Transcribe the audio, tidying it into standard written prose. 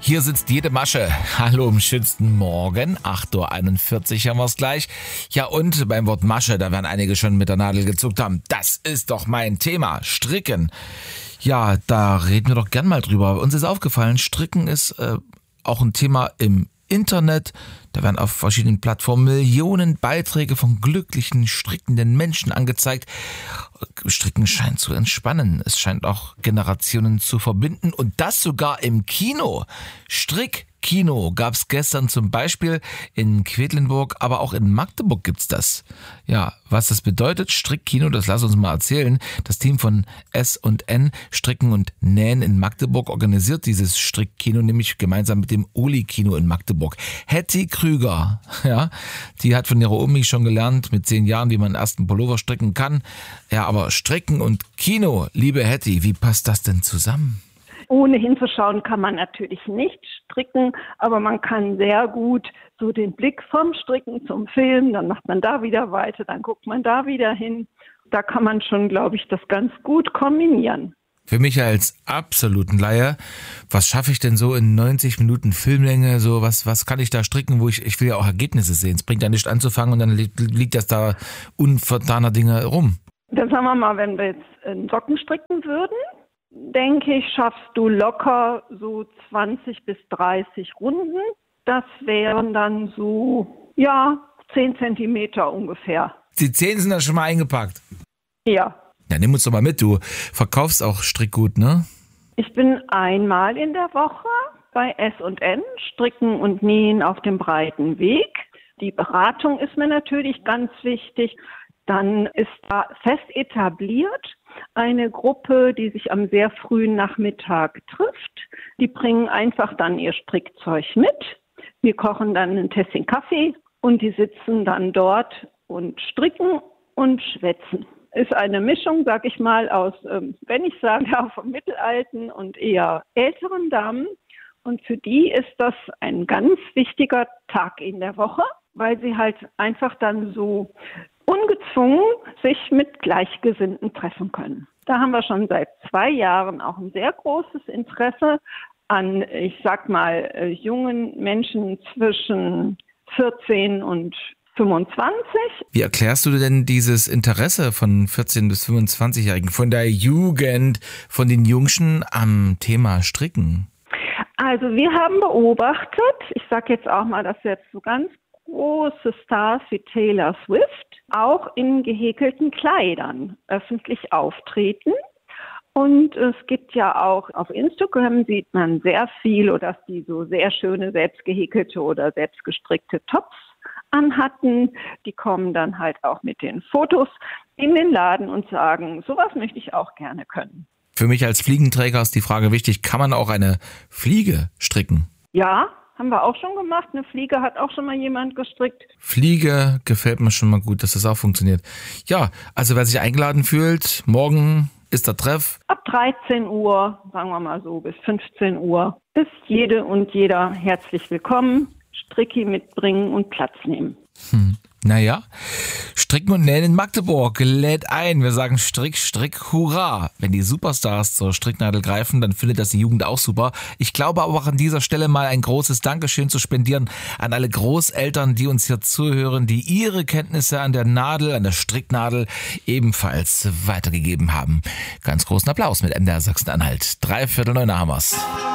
Hier sitzt jede Masche. Hallo am schönsten Morgen. 8:41 Uhr haben wir es gleich. Ja, und beim Wort Masche, da werden einige schon mit der Nadel gezuckt haben. Das ist doch mein Thema. Stricken. Ja, da reden wir doch gern mal drüber. Uns ist aufgefallen, Stricken ist auch ein Thema im Internet. Da werden auf verschiedenen Plattformen Millionen Beiträge von glücklichen, strickenden Menschen angezeigt. Stricken scheint zu entspannen. Es scheint auch Generationen zu verbinden. Und das sogar im Kino. Strickkino gab es gestern zum Beispiel in Quedlinburg, aber auch in Magdeburg gibt's das. Ja, was das bedeutet, Strickkino, das lass uns mal erzählen. Das Team von S&N, Stricken und Nähen in Magdeburg, organisiert dieses Strickkino, nämlich gemeinsam mit dem Uli-Kino in Magdeburg. Hetty Krüger, ja, die hat von ihrer Omi schon gelernt, mit 10 Jahren, wie man einen ersten Pullover stricken kann. Ja, aber Stricken und Kino, liebe Hetty, wie passt das denn zusammen? Ohne hinzuschauen kann man natürlich nicht stricken, aber man kann sehr gut so den Blick vom Stricken zum Film, dann macht man da wieder weiter, dann guckt man da wieder hin. Da kann man schon, glaube ich, das ganz gut kombinieren. Für mich als absoluten Laie, was schaffe ich denn so in 90 Minuten Filmlänge? So was kann ich da stricken, wo ich will ja auch Ergebnisse sehen. Es bringt ja nichts anzufangen und dann liegt das da unvertaner Dinge rum. Dann sagen wir mal, wenn wir jetzt einen Socken stricken würden, denke ich, schaffst du locker so 20 bis 30 Runden. Das wären dann so, 10 Zentimeter ungefähr. Die 10 sind da schon mal eingepackt? Ja. Ja, nimm uns doch mal mit, du verkaufst auch Strickgut, ne? Ich bin einmal in der Woche bei S&N, Stricken und Nähen auf dem breiten Weg. Die Beratung ist mir natürlich ganz wichtig. Dann ist da fest etabliert eine Gruppe, die sich am sehr frühen Nachmittag trifft. Die bringen einfach dann ihr Strickzeug mit. Wir kochen dann ein Tässchen Kaffee und die sitzen dann dort und stricken und schwätzen. Ist eine Mischung, sag ich mal, aus, wenn ich sagen darf, mittelalten und eher älteren Damen. Und für die ist das ein ganz wichtiger Tag in der Woche, weil sie halt einfach dann so ungezwungen sich mit Gleichgesinnten treffen können. Da haben wir schon seit 2 Jahren auch ein sehr großes Interesse an, ich sag mal, jungen Menschen zwischen 14 und 25. Wie erklärst du denn dieses Interesse von 14- bis 25-Jährigen, von der Jugend, von den Jungschen am Thema Stricken? Also wir haben beobachtet, ich sage jetzt auch mal, dass jetzt so ganz große Stars wie Taylor Swift auch in gehäkelten Kleidern öffentlich auftreten. Und es gibt ja auch auf Instagram sieht man sehr viel, oder dass die so sehr schöne selbstgehäkelte oder selbstgestrickte Tops anhatten. Die kommen dann halt auch mit den Fotos in den Laden und sagen, sowas möchte ich auch gerne können. Für mich als Fliegenträger ist die Frage wichtig, kann man auch eine Fliege stricken? Ja, haben wir auch schon gemacht. Eine Fliege hat auch schon mal jemand gestrickt. Fliege gefällt mir schon mal gut, dass das auch funktioniert. Ja, also wer sich eingeladen fühlt, morgen ist der Treff. Ab 13 Uhr, sagen wir mal so, bis 15 Uhr ist jede und jeder herzlich willkommen. Stricki mitbringen und Platz nehmen. Naja, Stricken und Nähen in Magdeburg lädt ein. Wir sagen Strick, Strick, hurra. Wenn die Superstars zur Stricknadel greifen, dann findet das die Jugend auch super. Ich glaube aber auch an dieser Stelle mal ein großes Dankeschön zu spendieren an alle Großeltern, die uns hier zuhören, die ihre Kenntnisse an der Nadel, an der Stricknadel ebenfalls weitergegeben haben. Ganz großen Applaus mit MDR Sachsen-Anhalt. 8:45 haben wir's.